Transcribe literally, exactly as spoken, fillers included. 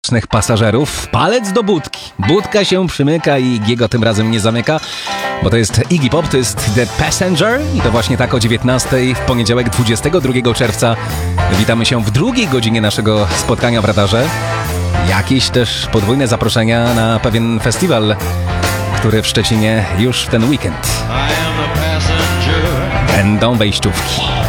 pasażerów. Palec do budki. Budka się przymyka i Giego tym razem nie zamyka, bo to jest Iggy Pop, to jest The Passenger i to właśnie tak o dziewiętnastej w poniedziałek dwudziestego drugiego czerwca witamy się w drugiej godzinie naszego spotkania w radarze. Jakieś też podwójne zaproszenia na pewien festiwal, który w Szczecinie już w ten weekend. Będą wejściówki.